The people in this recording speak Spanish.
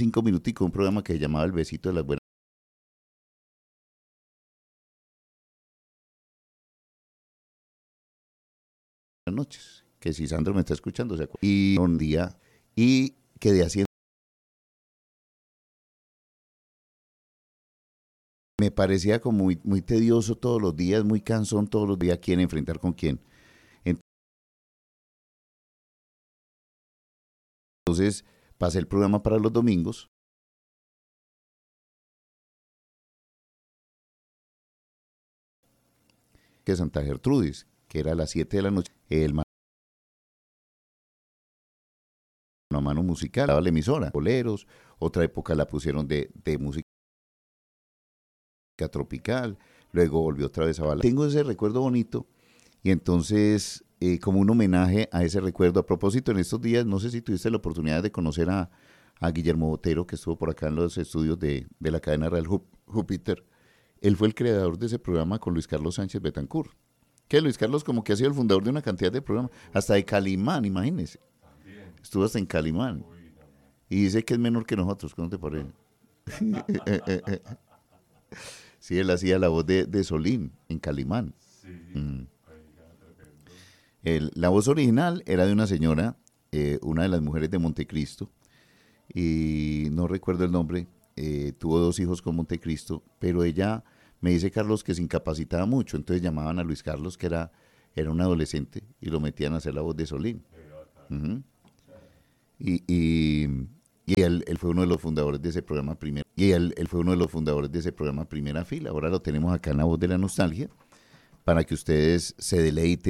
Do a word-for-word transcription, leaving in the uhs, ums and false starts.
cinco minuticos, un programa que se llamaba El Besito de las Buenas Noches, que si Sandro me está escuchando, se acuerda. Y un día, y quedé haciendo, me parecía como muy, muy tedioso todos los días, muy cansón todos los días, quién enfrentar con quién. Entonces pasé el programa para los domingos, que Santa Gertrudis, que era a las siete de la noche, el mano a mano musical, daba la emisora, boleros, otra época la pusieron de, de música tropical, luego volvió otra vez a bailar. Tengo ese recuerdo bonito y entonces eh, como un homenaje a ese recuerdo, a propósito en estos días, no sé si tuviste la oportunidad de conocer a, a Guillermo Botero, que estuvo por acá en los estudios de, de la cadena Real Júpiter. Él fue el creador de ese programa con Luis Carlos Sánchez Betancourt. Que Luis Carlos como que ha sido el fundador de una cantidad de programas, hasta de Calimán, imagínese. Estuvo hasta en Calimán. Y dice que es menor que nosotros, ¿cómo te parece? Sí, él hacía la voz de, de Solín en Calimán. Mm. El, la voz original era de una señora, eh, una de las mujeres de Montecristo, y no recuerdo el nombre, eh, tuvo dos hijos con Montecristo, pero ella, me dice Carlos, que se incapacitaba mucho, entonces llamaban a Luis Carlos, que era, era un adolescente, y lo metían a hacer la voz de Solín. Uh-huh. Y, y, y él, él fue uno de los fundadores de ese programa primero. Y él, él fue uno de los fundadores de ese programa Primera Fila. Ahora lo tenemos acá en La Voz de la Nostalgia para que ustedes se deleiten